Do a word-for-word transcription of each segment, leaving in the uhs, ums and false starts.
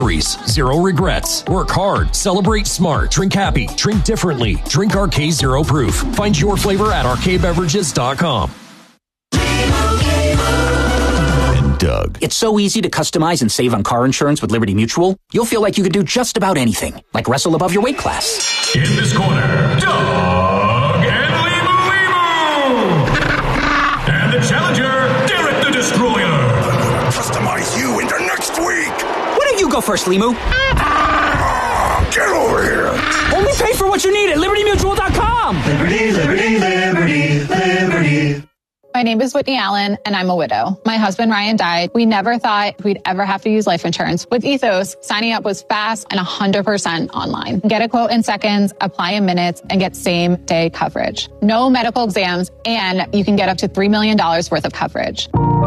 Zero regrets. Work hard. Celebrate smart. Drink happy. Drink differently. Drink R K Zero Proof. Find your flavor at R K beverages dot com. And Doug. It's so easy to customize and save on car insurance with Liberty Mutual. You'll feel like you could do just about anything, like wrestle above your weight class. In this corner, Doug and Limu Limu. And the challenger, Derek the Destroyer. I'm gonna customize you into next week. You go first, Limu. Get over here. Only pay for what you need at Liberty Mutual dot com. Liberty, Liberty, Liberty, Liberty. My name is Whitney Allen, and I'm a widow. My husband, Ryan, died. We never thought we'd ever have to use life insurance. With Ethos, signing up was fast and one hundred percent online. Get a quote in seconds, apply in minutes, and get same-day coverage. No medical exams, and you can get up to three million dollars worth of coverage.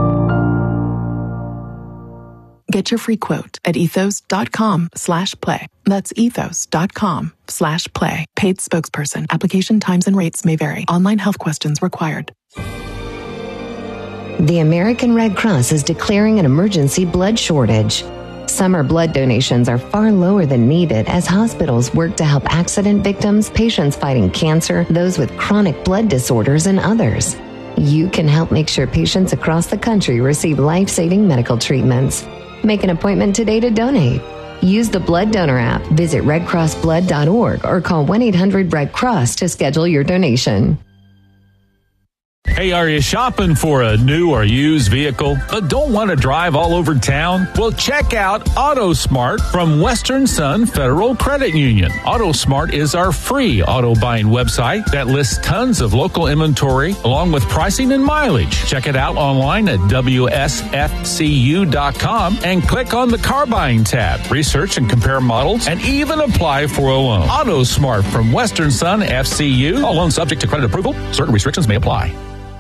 Get your free quote at ethos.com slash play. That's ethos.com slash play. Paid spokesperson. Application times and rates may vary. Online health questions required. The American Red Cross is declaring an emergency blood shortage. Summer blood donations are far lower than needed as hospitals work to help accident victims, patients fighting cancer, those with chronic blood disorders, and others. You can help make sure patients across the country receive life-saving medical treatments. Make an appointment today to donate. Use the Blood Donor app, visit red cross blood dot org, or call one eight hundred red cross to schedule your donation. Hey, are you shopping for a new or used vehicle but don't want to drive all over town? Well, check out AutoSmart from Western Sun Federal Credit Union. AutoSmart is our free auto buying website that lists tons of local inventory along with pricing and mileage. Check it out online at W S F C U dot com and click on the car buying tab. Research and compare models and even apply for a loan. AutoSmart from Western Sun F C U. All loans subject to credit approval. Certain restrictions may apply.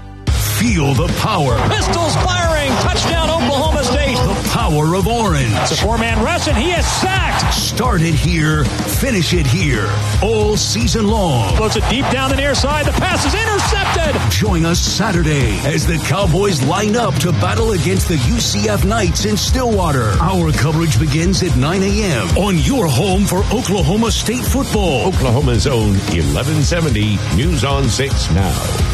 Feel the power. Pistols firing. Touchdown, Oklahoma State. The power of orange. It's a four-man rush, and he is sacked. Start it here. Finish it here. All season long. Floats it deep down the near side. The pass is intercepted. Join us Saturday as the Cowboys line up to battle against the U C F Knights in Stillwater. Our coverage begins at nine a.m. on your home for Oklahoma State football. Oklahoma's own eleven seventy News on six Now.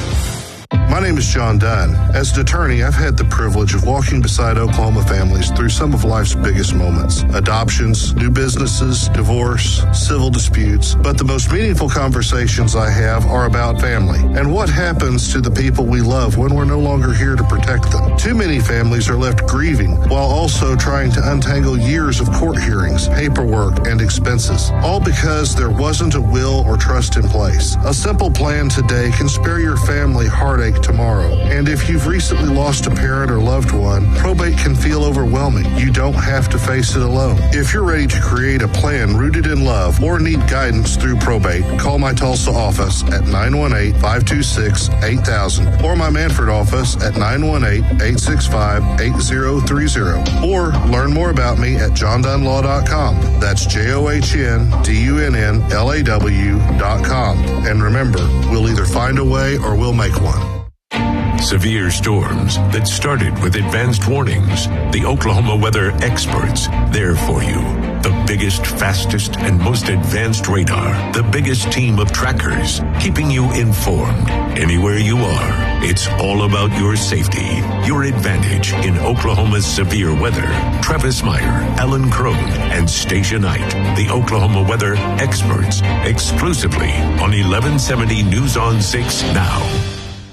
My name is John Dunn. As an attorney, I've had the privilege of walking beside Oklahoma families through some of life's biggest moments. Adoptions, new businesses, divorce, civil disputes. But the most meaningful conversations I have are about family and what happens to the people we love when we're no longer here to protect them. Too many families are left grieving while also trying to untangle years of court hearings, paperwork, and expenses, all because there wasn't a will or trust in place. A simple plan today can spare your family heartache tomorrow. And if you've recently lost a parent or loved one, probate can feel overwhelming. You don't have to face it alone. If you're ready to create a plan rooted in love or need guidance through probate, call my Tulsa office at nine one eight, five two six, eight thousand or my Manford office at nine one eight, eight six five, eight zero three zero. Or learn more about me at john dunn law dot com. That's J O H N D U N N L A W dot com. And remember, we'll either find a way or we'll make one. Severe storms that started with advanced warnings. The Oklahoma weather experts, there for you. The biggest, fastest, and most advanced radar. The biggest team of trackers, keeping you informed. Anywhere you are, it's all about your safety, your advantage in Oklahoma's severe weather. Travis Meyer, Alan Crone, and Stacia Knight, the Oklahoma weather experts, exclusively on eleven seventy News on six Now.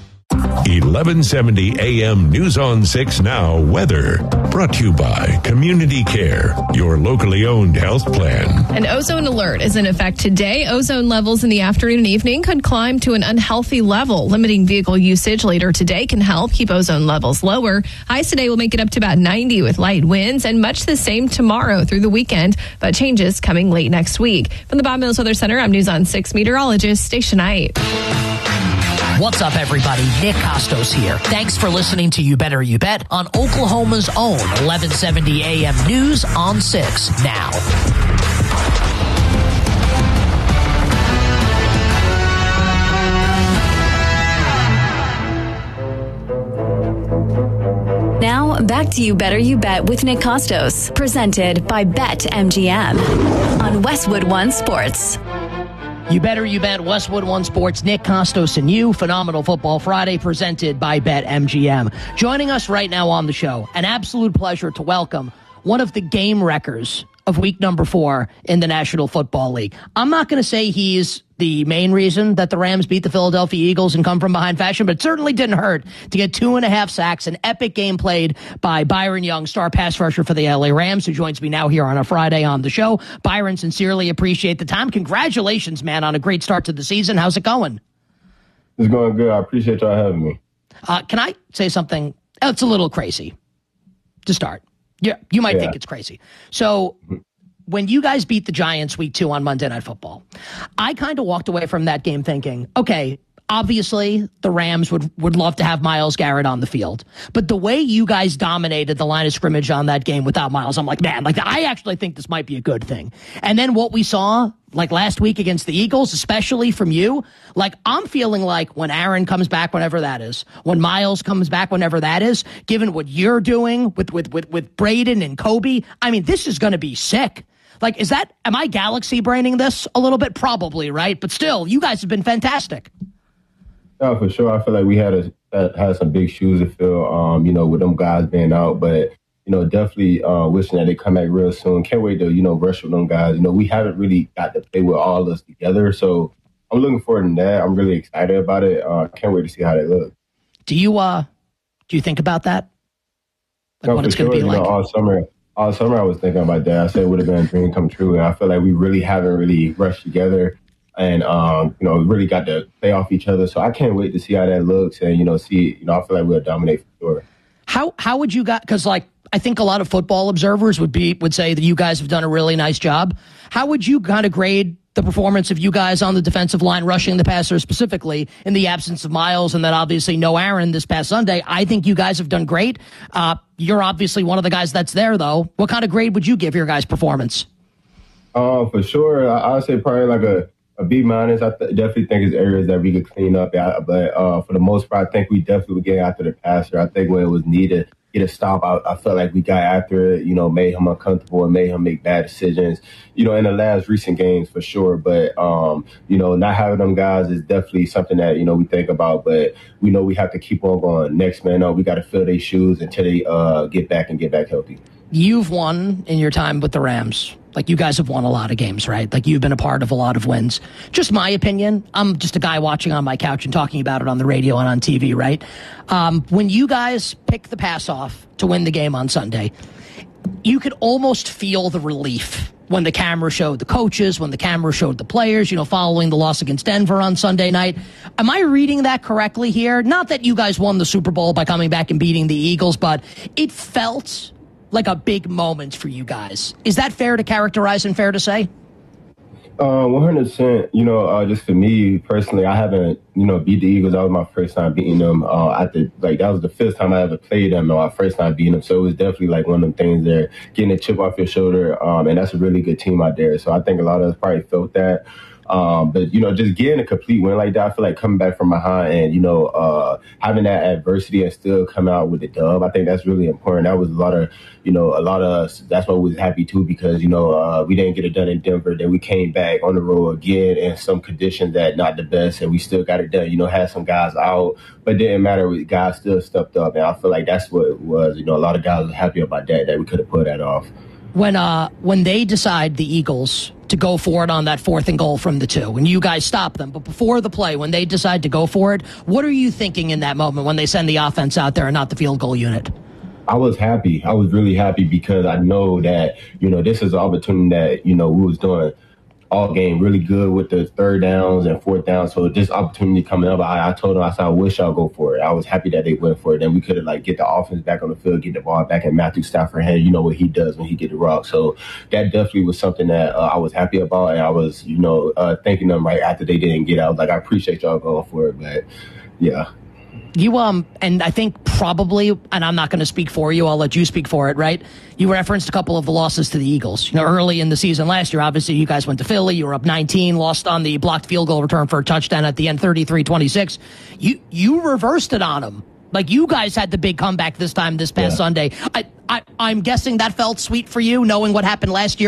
eleven seventy A M News on six Now weather. Brought to you by Community Care, your locally owned health plan. An ozone alert is in effect today. Ozone levels in the afternoon and evening could climb to an unhealthy level. Limiting vehicle usage later today can help keep ozone levels lower. Highs today will make it up to about ninety with light winds, and much the same tomorrow through the weekend, but changes coming late next week. From the Bob Mills Weather Center, I'm News on six meteorologist Stacia Knight. What's up, everybody? Nick Costos here. Thanks for listening to You Better You Bet on Oklahoma's own eleven seventy A M News on six Now. Now Now, back to You Better You Bet with Nick Costos, presented by BetMGM on Westwood One Sports. You Better You Bet, Westwood One Sports, Nick Costos and you. Phenomenal Football Friday presented by BetMGM. Joining us right now on the show, an absolute pleasure to welcome one of the game wreckers of week number four in the National Football League. I'm not going to say he's the main reason that the Rams beat the Philadelphia Eagles and come from behind fashion, but it certainly didn't hurt to get two and a half sacks. An epic game played by Byron Young, star pass rusher for the L A Rams, who joins me now here on a Friday on the show. Byron, sincerely appreciate the time. Congratulations, man, on a great start to the season. How's it going? It's going good. I appreciate y'all having me. Uh, can I say something? It's a little crazy to start. Yeah, you might yeah. think it's crazy. So when you guys beat the Giants week two on Monday Night Football, I kind of walked away from that game thinking, okay, obviously the Rams would, would love to have Myles Garrett on the field. But the way you guys dominated the line of scrimmage on that game without Myles, I'm like, man, like I actually think this might be a good thing. And then what we saw like last week against the Eagles, especially from you, like I'm feeling like when Aaron comes back, whenever that is, when Myles comes back, whenever that is, given what you're doing with, with, with, with Braden and Kobe, I mean, this is going to be sick. Like, is that, am I galaxy braining this a little bit? Probably, right? But still, you guys have been fantastic. No, for sure. I feel like we had a, had some big shoes to fill, um, you know, with them guys being out, but you know, definitely uh, wishing that they come back real soon. Can't wait to, you know, rush with them guys. You know, we haven't really got to play with all of us together. So I'm looking forward to that. I'm really excited about it. Uh, can't wait to see how they look. Do you, uh, do you think about that? Like no, what for it's sure. going to be you like? Know, all summer, all summer I was thinking about that. I said it would have been a dream come true. And I feel like we really haven't really rushed together and, um, you know, really got to play off each other. So I can't wait to see how that looks and, you know, see, you know, I feel like we'll dominate for sure. How, how would you got, because like, I think a lot of football observers would be would say that you guys have done a really nice job. How would you kind of grade the performance of you guys on the defensive line, rushing the passer specifically in the absence of Myles and then obviously no Aaron this past Sunday? I think you guys have done great. Uh, you're obviously one of the guys that's there, though. What kind of grade would you give your guys' performance? Uh, for sure, I would say probably like a, a B minus. I th- definitely think it's areas that we could clean up. Yeah, but uh, for the most part, I think we definitely would get after the passer. I think when it was needed, get a stop. I, I felt like we got after it, you know, made him uncomfortable and made him make bad decisions, you know, in the last recent games for sure. But, um, you know, not having them guys is definitely something that, you know, we think about. But we know we have to keep on going. Next man up, we got to fill their shoes until they uh, get back and get back healthy. You've won in your time with the Rams. Like, you guys have won a lot of games, right? Like, you've been a part of a lot of wins. Just my opinion. I'm just a guy watching on my couch and talking about it on the radio and on T V, right? Um, when you guys pick the pass off to win the game on Sunday, you could almost feel the relief when the camera showed the coaches, when the camera showed the players, you know, following the loss against Denver on Sunday night. Am I reading that correctly here? Not that you guys won the Super Bowl by coming back and beating the Eagles, but it felt like a big moment for you guys. Is that fair to characterize and fair to say? Uh, one hundred percent. You know, uh, just for me personally, I haven't, you know, beat the Eagles. That was my first time beating them. Uh, I did, like, that was the fifth time I ever played them, or my first time beating them. So it was definitely like one of them things there, getting a chip off your shoulder. Um, and that's a really good team out there. So I think a lot of us probably felt that. Um, but, you know, just getting a complete win like that, I feel like coming back from behind and, you know, uh, having that adversity and still come out with the dub, I think that's really important. That was a lot of, you know, a lot of us, that's why we was happy too, because, you know, uh, we didn't get it done in Denver. Then we came back on the road again in some conditions that not the best, and we still got it done. You know, had some guys out, but it didn't matter. Guys still stepped up, and I feel like that's what it was. You know, a lot of guys were happy about that, that we could have put that off. When uh when they decide, the Eagles, to go for it on that fourth and goal from the two, and you guys stop them, but before the play, when they decide to go for it, what are you thinking in that moment when they send the offense out there and not the field goal unit? I was happy. I was really happy because I know that, you know, this is an opportunity that, you know, we was doing all game really good with the third downs and fourth downs. So this opportunity coming up, I, I told them, I said, I wish y'all go for it. I was happy that they went for it. Then we could have, like, get the offense back on the field, get the ball back in Matthew Stafford's hand. You know what he does when he get the rock. So that definitely was something that uh, I was happy about. And I was, you know, uh, thanking them right after they didn't get out. I was like, I appreciate y'all going for it. But, yeah. You, um, and I think probably, and I'm not going to speak for you, I'll let you speak for it, right? You referenced a couple of the losses to the Eagles. You know, early in the season last year, obviously, you guys went to Philly, you were up nineteen, lost on the blocked field goal return for a touchdown at the end, thirty-three twenty-six. You, you reversed it on them Like, you guys had the big comeback this time this past Yeah. Sunday. I, I, I'm guessing that felt sweet for you, knowing what happened last year.